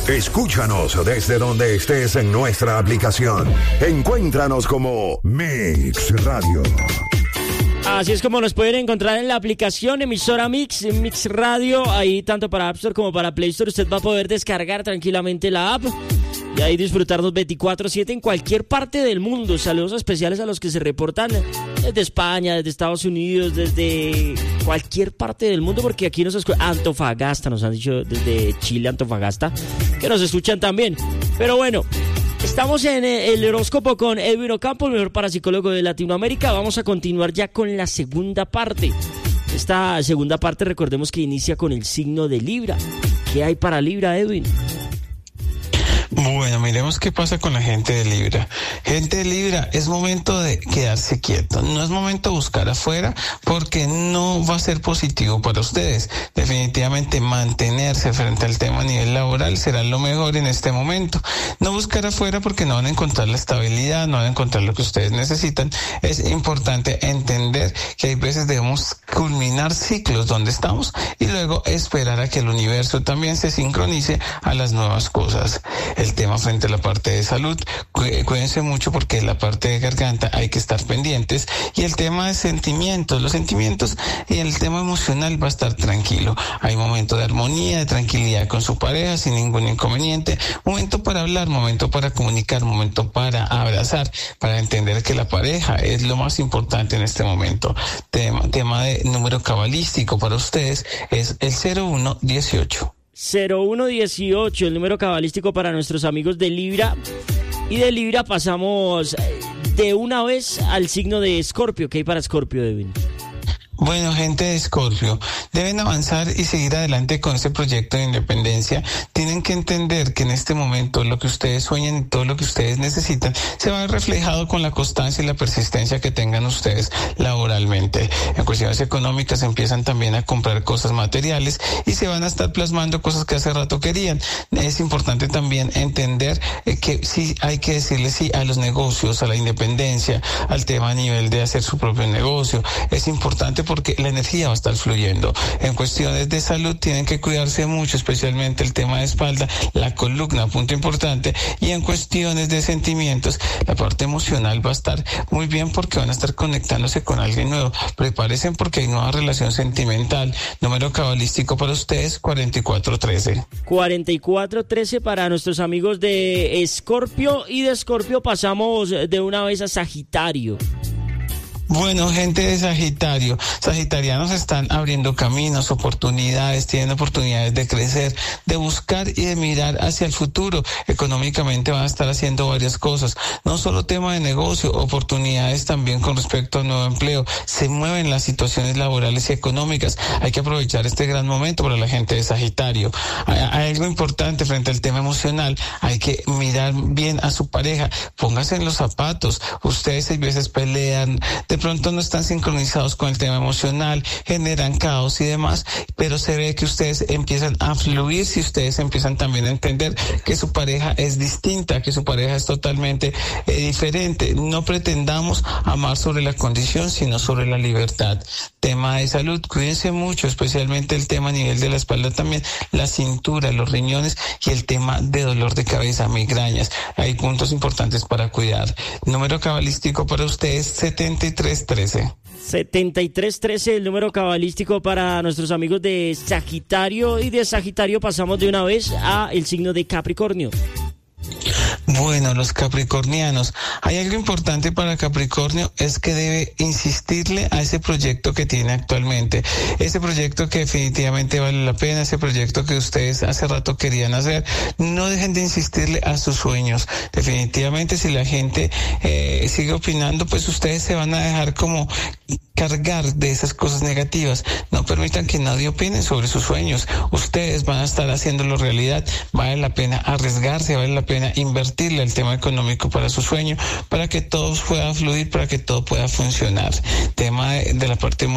Escúchanos desde donde estés en nuestra aplicación. Encuéntranos como Mix Radio. Así es como nos pueden encontrar en la aplicación emisora Mix Radio. Ahí tanto para App Store como para Play Store usted va a poder descargar tranquilamente la app y ahí disfrutarnos 24/7 en cualquier parte del mundo. Saludos especiales a los que se reportan desde España, desde Estados Unidos, desde cualquier parte del mundo, porque aquí nos escuchan. Antofagasta, nos han dicho desde Chile, Antofagasta, que nos escuchan también. Pero bueno, estamos en el horóscopo con Edwin Ocampo, el mejor parapsicólogo de Latinoamérica. Vamos a continuar ya con la segunda parte. Esta segunda parte, recordemos que inicia con el signo de Libra. ¿Qué hay para Libra, Edwin? Bueno, miremos qué pasa con la gente de Libra. Gente de Libra, es momento de quedarse quieto. No es momento de buscar afuera porque no va a ser positivo para ustedes. Definitivamente mantenerse frente al tema a nivel laboral será lo mejor en este momento. No buscar afuera porque no van a encontrar la estabilidad, no van a encontrar lo que ustedes necesitan. Es importante entender que hay veces debemos culminar ciclos donde estamos y luego esperar a que el universo también se sincronice a las nuevas cosas. El tema frente a la parte de salud, cuídense mucho porque la parte de garganta hay que estar pendientes, y el tema de sentimientos, los sentimientos y el tema emocional va a estar tranquilo. Hay momento de armonía, de tranquilidad con su pareja sin ningún inconveniente, momento para hablar, momento para comunicar, momento para abrazar, para entender que la pareja es lo más importante en este momento. Tema de número cabalístico para ustedes es el 0118. 0118, el número cabalístico para nuestros amigos de Libra. Y de Libra pasamos de una vez al signo de Escorpio. ¿Qué hay para Escorpio, Edwin? Bueno, gente de Escorpio, deben avanzar y seguir adelante con este proyecto de independencia. Tienen que entender que en este momento lo que ustedes sueñan y todo lo que ustedes necesitan se va a ver reflejado con la constancia y la persistencia que tengan ustedes laboralmente. En cuestiones económicas empiezan también a comprar cosas materiales y se van a estar plasmando cosas que hace rato querían. Es importante también entender que sí hay que decirle sí a los negocios, a la independencia, al tema a nivel de hacer su propio negocio. Es importante porque la energía va a estar fluyendo. En cuestiones de salud tienen que cuidarse mucho, especialmente el tema de espalda, la columna, punto importante. Y en cuestiones de sentimientos, la parte emocional va a estar muy bien porque van a estar conectándose con alguien nuevo. Prepárense porque hay nueva relación sentimental. Número cabalístico para ustedes, 4413. 4413 para nuestros amigos de Escorpio, y de Escorpio pasamos de una vez a Sagitario. Bueno, gente de Sagitario, sagitarianos están abriendo caminos, oportunidades, tienen oportunidades de crecer, de buscar y de mirar hacia el futuro. Económicamente van a estar haciendo varias cosas, no solo tema de negocio, oportunidades también con respecto a nuevo empleo. Se mueven las situaciones laborales y económicas. Hay que aprovechar este gran momento para la gente de Sagitario. Hay algo importante frente al tema emocional, hay que mirar bien a su pareja, pónganse en los zapatos. Ustedes a veces pelean, de pronto no están sincronizados con el tema emocional, generan caos y demás, pero se ve que ustedes empiezan a fluir si ustedes empiezan también a entender que su pareja es distinta, que su pareja es totalmente diferente. No pretendamos amar sobre la condición, sino sobre la libertad. Tema de salud, cuídense mucho, especialmente el tema a nivel de la espalda también, la cintura, los riñones y el tema de dolor de cabeza, migrañas. Hay puntos importantes para cuidar. Número cabalístico para ustedes, 7313. 7313, el número cabalístico para nuestros amigos de Sagitario, y de Sagitario pasamos de una vez a el signo de Capricornio. Bueno, los capricornianos, hay algo importante para Capricornio, es que debe insistirle a ese proyecto que tiene actualmente, ese proyecto que definitivamente vale la pena, ese proyecto que ustedes hace rato querían hacer. No dejen de insistirle a sus sueños. Definitivamente si la gente sigue opinando, pues ustedes se van a dejar como cargar de esas cosas negativas. No permitan que nadie opine sobre sus sueños. Ustedes van a estar haciéndolo realidad. Vale la pena arriesgarse, vale la pena invertirle el tema económico para su sueño, para que todo pueda fluir, para que todo pueda funcionar. Tema de la parte